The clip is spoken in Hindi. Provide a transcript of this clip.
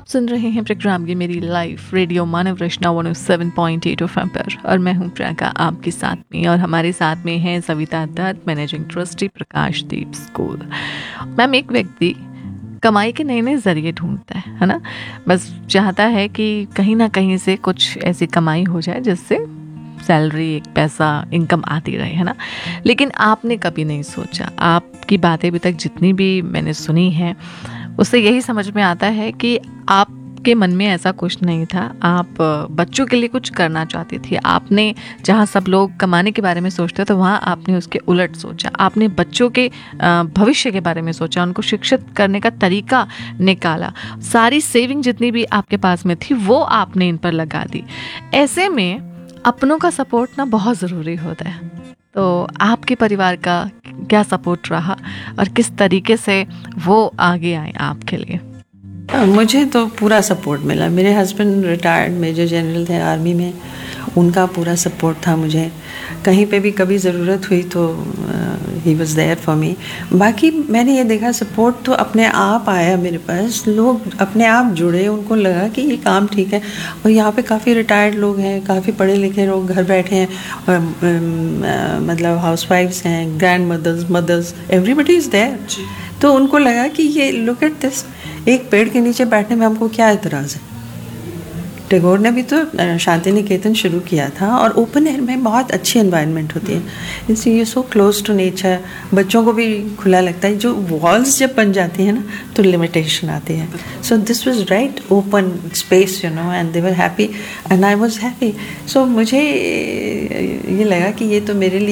सुन रहे हैं प्रोग्राम ये मेरी लाइफ रेडियो मानव रचना 107.8 एफएम पर और मैं हूं प्रियंका आपके साथ में। और हमारे साथ में है Savita Dutt, managing trustee प्रकाशदीप school. Ma'am, एक व्यक्ति कमाई के नए नए ज़रिए ढूंढता है ना, बस चाहता है कि कहीं ना कहीं से कुछ ऐसी कमाई हो जाए जिससे सैलरी, एक पैसा, इनकम आती रहे, है ना। लेकिन आपने कभी नहीं सोचा, आपकी बातें अभी तक जितनी भी मैंने सुनी है उससे यही समझ में आता है कि आपके मन में ऐसा कुछ नहीं था। आप बच्चों के लिए कुछ करना चाहती थी। आपने जहाँ सब लोग कमाने के बारे में सोचते तो वहाँ आपने उसके उलट सोचा। आपने बच्चों के भविष्य के बारे में सोचा, उनको शिक्षित करने का तरीका निकाला। सारी सेविंग जितनी भी आपके पास में थी वो आपने इन पर लगा दी। ऐसे में अपनों का सपोर्ट ना बहुत ज़रूरी होता है। तो आपके परिवार का क्या सपोर्ट रहा और किस तरीके से वो आगे आए आपके लिए? मुझे तो पूरा सपोर्ट मिला। मेरे हस्बैंड रिटायर्ड मेजर जनरल थे आर्मी में, उनका पूरा सपोर्ट था मुझे। कहीं पे भी कभी ज़रूरत हुई तो he was there for me. बाकी मैंने ये देखा सपोर्ट तो अपने आप आया मेरे पास। लोग अपने आप जुड़े, उनको लगा कि ये काम ठीक है। और यहाँ पे काफ़ी रिटायर्ड लोग हैं, काफ़ी पढ़े लिखे लोग घर बैठे हैं, मतलब हाउसवाइफ्स हैं, grand mother's, everybody is there. तो उनको लगा कि ये लुक एट दिस, एक पेड़ के नीचे बैठने में हमको क्या एतराज़ है। टैगोर ने भी तो शांति निकेतन शुरू किया था और ओपन एयर में बहुत अच्छी एनवायरनमेंट होती है, इसलिए ये सो क्लोज टू नेचर, बच्चों को भी खुला लगता है। जो वॉल्स जब बन जाती है ना तो लिमिटेशन आती है। So this was right open space, you know, and they were happy and I was happy. सो मुझे ये लगा कि ये तो मेरे लिए